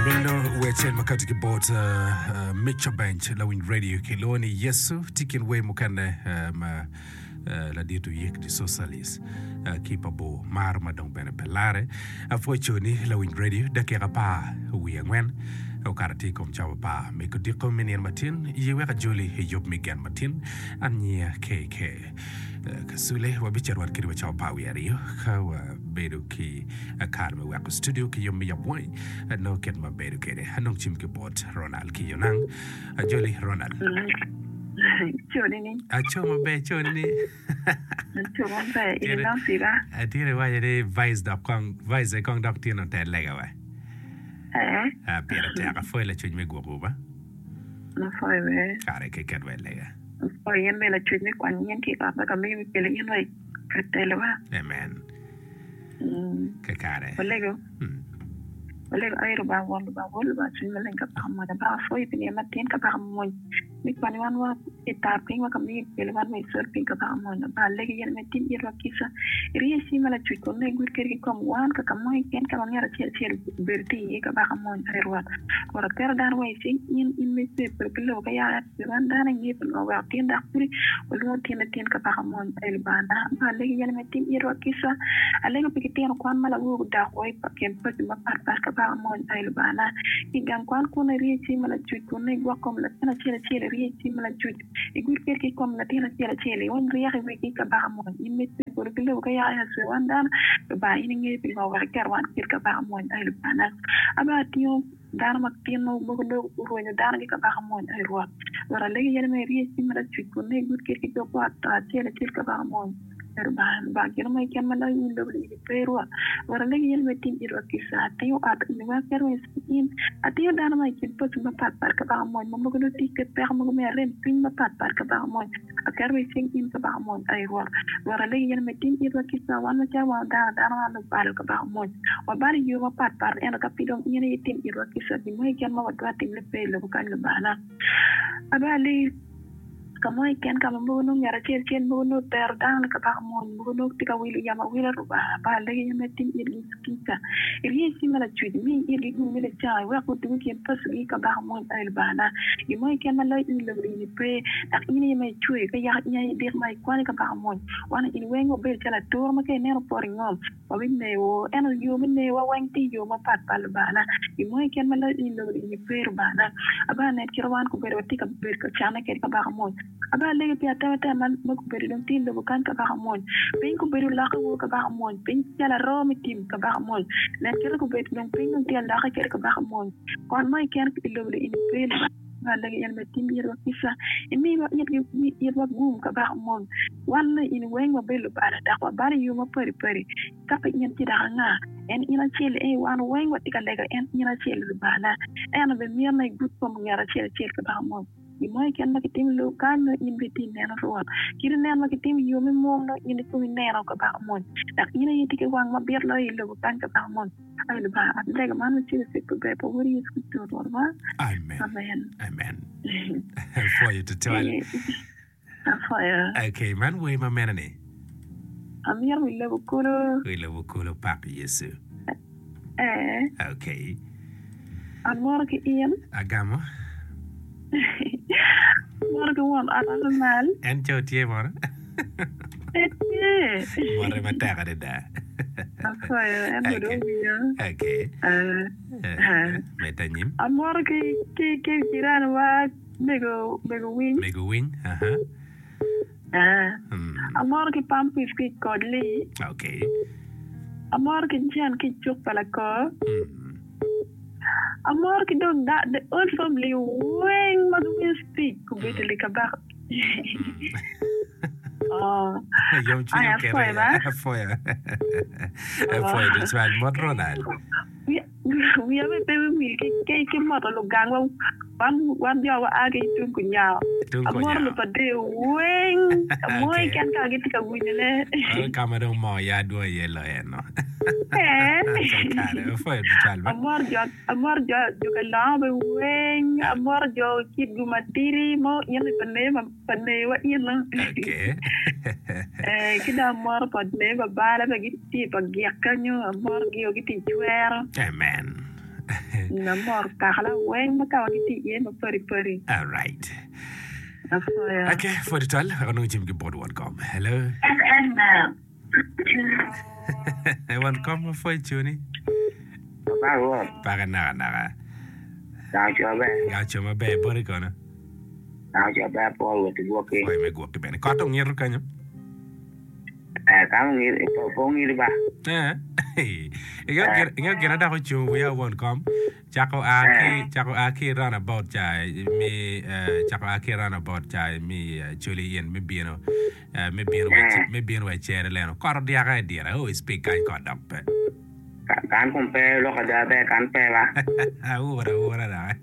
Meno wechen makati kibot Mitcha Bench la win radio kiloni Yesu tikin we mukane la dito yek di socialis kipabo mar madong bene pelare afochoni la win radio dakera pa wiengwen o karati kom chawa pa me ko diko menien matin yewe ka joli job migan matin anya kk kasule wabichar war kiri chawa pa wiario ka bedu ki akarme wa studio ki yomi ya boy no ken ma bedu kede hanong chim ke bot Ronald ki yonang joli Ronald Choni ni. Achoma be choni. Choma be ini lang sira. Atire wa yede vice kong doctor no tel lega wa. Pera te aga foi la choni me goruba. No foi we. Kare ke kedwe lega. Foi yen me la choni kwan yen ki ka ka me pele yen wa katele wa. Amen. Ke kare. Olego. Olego ayro ba wol ba choni me lenga pa mo da ba foi pele matin ka pa mo. Mik paniwan wa itaping wa kami pelewan wa isor ping ka ba mo na ba legi yen metin yer wa kisa ri si mala chui ko ne gur keri ko wan ka kamoy ken ka ngara chel berti ka ba mo ayro ko ra ter dar wa sin in me se per kilo ka ya wan dar ngi no wa tin da kuri o lo tin ka ba mo ayro ba na ba legi yen metin yer wa kisa alego pikiten ko an mala wo da ko pa ken pa ma par ka ba mo ayro ba na igan kwan ko ne ri si mala chui ko ne gwa kom la na chel rieti mala jut igur kerki kom la tina chele on riya we ki ka ba mo imme por kilo ka ya se wandan ba ini ngi pi wa kar wan kir ka ba mo ay bana aba tiyo dar mak tino bo do ro ni dar ki ka ba mo ay ro wala legi yene me rieti mala jut ko ne gur kerki ko pa ta chele ka ba mo erban ba kira mai kan mala in do ni pero wala legi yene me tin iro kisa tiyo at ni wa kero in atiyo dar mai kin po ma pat par ka ba mo mo ko do tik per mo me ren pin ma pat par ka ba mo akar we sing in ka ba mo ay wala legi yene me tin iro kisa wan ma cha wa da no par ka ba mo wa bari yo ma pat par en ka pidon yene tin iro kisa bi mo kan ma wa tin le pe lo kan le bana abali kamoy ken ka mo no ngara chen mo no ter dan ka ba mo no tika wili ya ma wila ruba ba legi ya metin iri skika iri si mala chudi mi iri mi le cha wa ko tu ki pas gi ka ba mo al bana i moy ken ma lo in le ni pre tak ini me chui ka ya nya dir mai kwa ka ba mo wana in wengo be chala tour ma ke nero por ngom wa bin ne o en yo min ne wa wan ti yo ma pat pal bana i moy ken ma lo in le ni pre bana aba ne kirwan ko be tika be ka chana ke ka ba mo aba legi pia tata man mo ko beri dum tin do kan ka ba mon pin ko beri la ko ka ba mon pin la ro mi tim ka ba mon len kero ko beri dum pin dum tiel la ka ba mon kon moy ken ko lo le in pel ba legi yel me tim yero kisa mi ba yet wa gum ka ba mon wala in wen wa belu ba da ko bari yu mo peri ka pe nyen ti da nga en ina chel e wan wen wa tika lega en ina chel ba na en be mi na gut ko ngara chel ka ba mon i moy ken ma kitim lo kan in bitin nena ruwa kiri nen ma kitim yo mi mom no in ko nena ka ba mon dak ina yiti ke wang ma ber lo ilo kan ka ba mon ay lo ba at lega man ci se ko be po wori is ko to ba amen for you to tell fire okay man we ma menane amir mi lo kulo papi yesu okay amor ke ian agamo Morga wan ala mal. En chotie mor. Mor ma taga de da. Afoya en do biya. Okay. Metanyim. Amor ke kiran wa bego win. Bego win. Amor ke pampis ke kodli. Okay. Amor ke jan ke chok pala ko. Amor ki don da the old family when mag we speak ko beteli ka ba Yom chino kere afoya de swal modronal we have a baby ke mo lo gangwa wan dia wa age tun kunya amor lo pade wen moy kan ka giti ka winele kamera mo ya do yelo eno amor jo ka labe wen amor jo ki gumatiri mo yen pane wa yen okay kida amor padne ba bala ba giti pa giakanyo amor gio giti chuer amen Na mor takala wen maka wakiti yen peri. All right. Afoya. Okay, for the tal, ano Jim Gibord welcome. Hello. Welcome for Juni. Para na. Gacho mabe bori kono. Paul with the walking. Oi me go ke bene. Kato ngir kanyo. Coming in ba. Inga gena da ko chu we won't come. Chako aki run about chai me chako aki run about chai me Julian me bieno me bieno we chere leno. Kor dia ga dia oh speak kai kodam pe. Kan compare lo kada be kan pe ba. Ora da.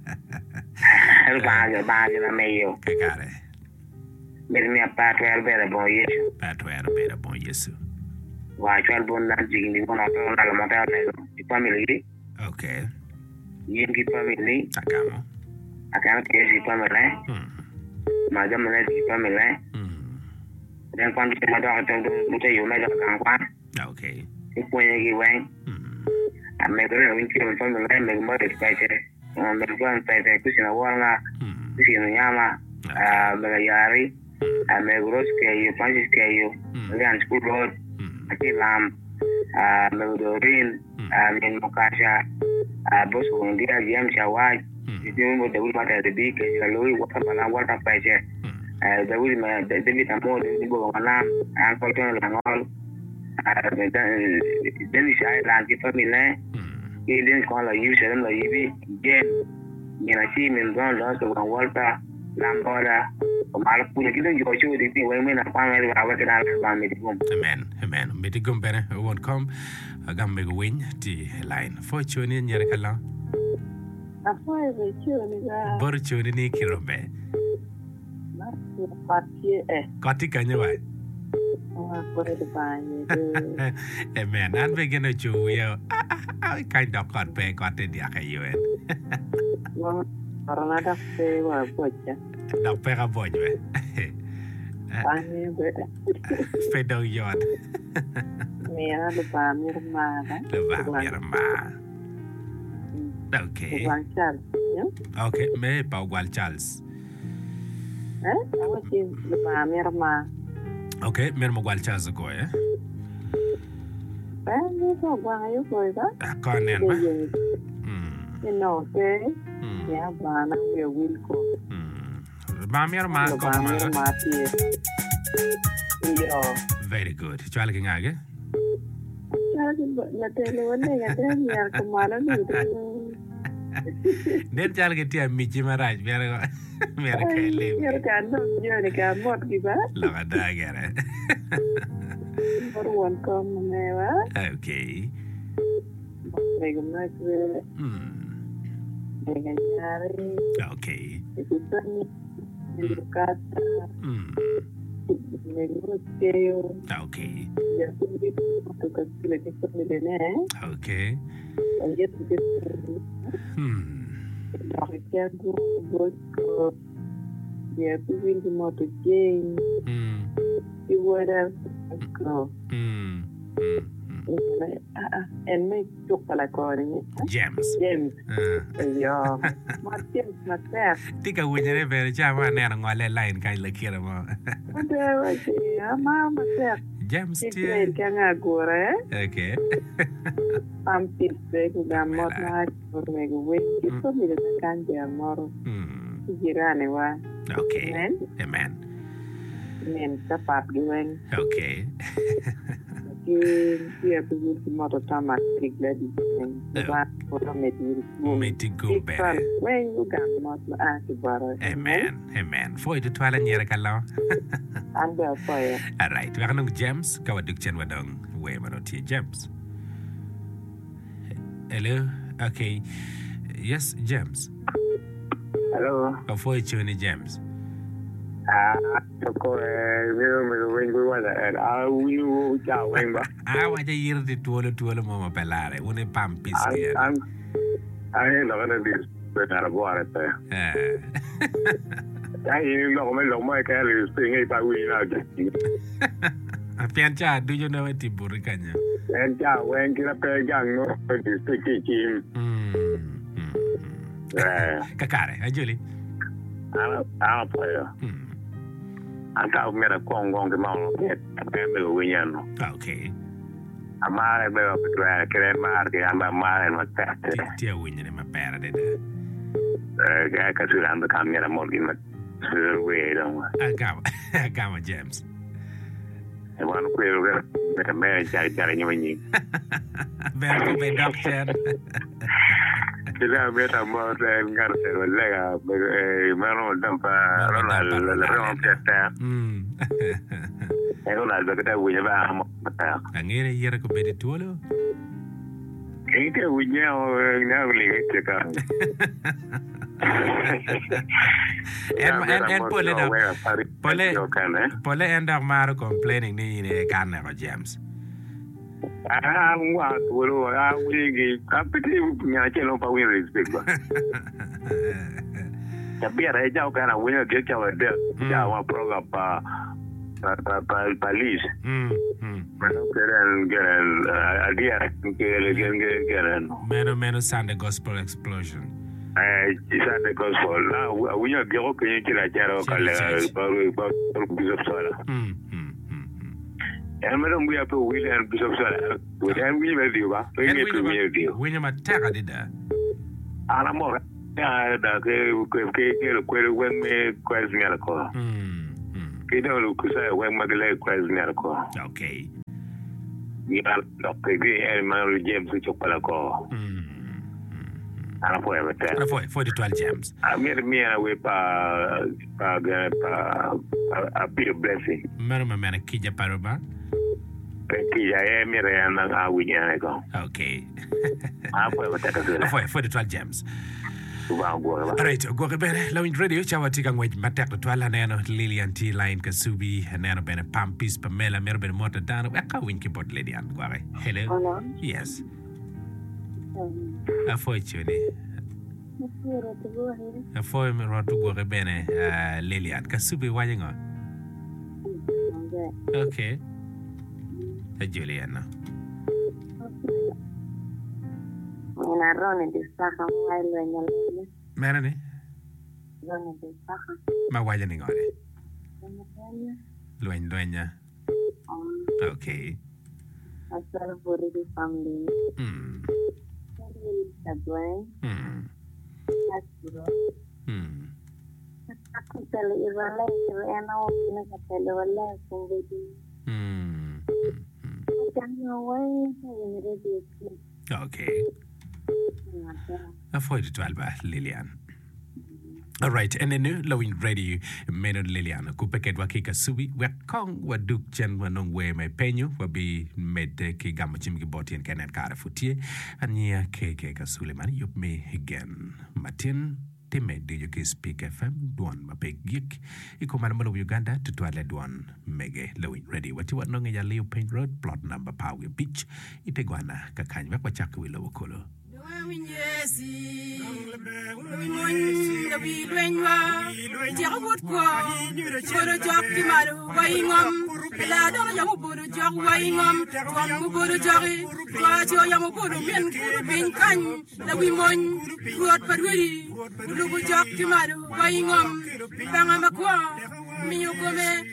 Ba na meyo. Ke kare. Me pa to be bon yesu. Pa to be bon yesu. Wa chal bon na jigni ko na to na la mata ne family. Okay. Yin ki family. Akamo. Akamo ke si family. Madam na si family. Dan cuando se mata a todo mucho yo me da kan kwa. Okay. Ipo ye wen. Me do na winki on family me mo de space. Me do an space ku sina wala. Sina nyama. Me yari. Me gros ke yo panjis ke yo. Me an school road. Ati lam. Me do rin. Me mokasha. Bos ko ndia jam shawaj. Idi mo de mata de bi ke la loyi wata bala wata space. Da wuri ma da bi ta mo de bo wana an ko to la ngol then is I like it family he didn't call a use them like again you know see me don lost the one water lamboda o mal pu ni don yo chu di ti we me na pa me ba ka dal ba me gum amen me ti gum bene won't come agam me go win ti line fortune nyere kala Afoya be chuni ga. bor chuni ni kirombe Koti kanyo ba? Amen. An be gonna chu yo. I kind of got pay koti dia kayo en. Karena dah sewa bocah. Nak pera boy be. Pani be. Pedo yon. Mira lupa mirma kan. Lupa mirma. Okay. Lupa Charles. Okay. Me Pau Gual Charles. Apa sih lupa mirma? Okay. Mirma Gual Charles ko Ni so bang ayo ko ida. Kanen ba? No, okay. Ya bana we will ko. Ma mirma ko ma. Yo. Very good. Chwal ki ngage? La tele wala ya tele yar ko mala ni. Den chal ke tia michi maraj biar kele. Biar kan no yo ni ka mot ki ba? La da gere. Baruan kom mewa. Okay. Lego na ke. Okay. Itu ni kata. Negociyo. Okay. Ya tuwi to ka sila ke pamilya Okay. Ayer tu Kaya go ya tuwi di moto jeng. Iwara ko. En me tuk pala ko ni. James. Yo. Martin Mater. Tika winyere bere chama ne ngole line kai le kira mo. Ada wajib ama Mater. James Dia kan agora. Okay. Pampir bego gamot na por mego we. Ito mira kan dia moro. Girane wa. Okay. Amen. Men sapat giwen. Okay. Dia pergi di motor tamat klik lagi. Sebab orang meti gumbe. Wen gamot na akibara. Amen. Foi de twala nyere kala. Anda apa ya? Alright, we gaan James kawaduk chen wadong we manoti James. Hello. Okay. Yes, James. Hello. Foi chuni James. Ko me wengo wala wiu cha wenga. Waja yirdi tuolo mama pelare, une pampis ya. Ai lo kana dis benar buare te. Ai lo me ka le singe pa wi na de. Apiancha, do you know what tiburi kanya? En cha wen kira pe gang no, dis ki kim. Kakare, ajuli. Ana poyo. Anta umera kongo ngema pembe winyano. Okay. Amare beba petra kere marke amba mare matate. Tia winyane mapera de. Ga ka sulanda kamera morgi mat. We don't. Agama James. I want to queer with a marriage telling you when you. Very good, doctor. I met a more than got a leg, Manuel Dumper, Ronald, I don't know that we have a and here a year ago, Betty Tuolo. Ain't it with you now? And Pole end up Maro complaining in Canada, James. I want to I will get up a win respect. The beer I now kind of winner get our death. Our program police. And get an idea Mano Sunday Gospel Explosion. It's at the gospel. Now, we are going to get a Bishop Sola. And Madam, we have to win and Bishop Sola. With him, we will do. William Attacker did that. Alamore. When me quite miracle. Peter Lucas, when Magdalene quite miracle. Okay. We are not paying any man James with your palaco. And for the 12 gems. I made me away a bit of blessing. Madam Kija Paroba. Kija, and I will go. Okay. For the 12 gems. All right, go ahead. Lawin Radio, Chawatika, which Matak, Twala Nano, Lilian T. Line, Kasubi, and Nano Ben Pampis, Pamela, Merben Motor Dan, Waka Winky Bot Lady and Guare. Hello? Yes. A fortune. A form to go bene, Lilian, Kasubi, why on? Okay. A Juliana. When I run in this back, I'm while when Melanie? run in this back. My widening on it. Luenya. Okay. I saw for the family. That's why. That's good. I can tell you if I like you, and I can tell you a lesson with you. I don't know why. Okay. Avoid it, Lilian. All right, and then Lawin Radio, Menon Lilian, Kupeket Wakika Subi, Wakong, Waduk Chen, Wanong my penyu, will be made Ki Gamachim Boti and Canet Cara Footier, and near Keke Suleiman, you may again. Martin, Timed, do you speak FM, Duan, my big geek, Ikomanamo of Uganda to Twilight Duan, Mege, Lawin Radio, what you want long a Leo Paint Road, plot number Power Beach, Iteguana, Kakanya, Wachaka Willow Colo. Minyukome